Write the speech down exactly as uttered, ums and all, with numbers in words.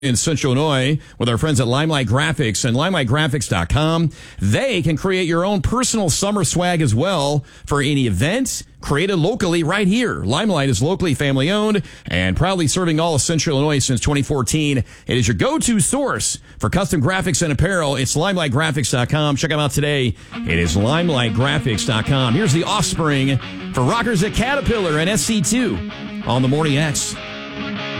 in Central Illinois with our friends at Limelight Graphics and limelight graphics dot com. They can create your own personal summer swag as well for any event created locally right here. Limelight is locally family owned and proudly serving all of Central Illinois since twenty fourteen. It is your go-to source for custom graphics and apparel. It's limelight graphics dot com. Check them out today. It is limelight graphics dot com. Here's the Offspring for Rockers at Caterpillar and S C two on the Morning X.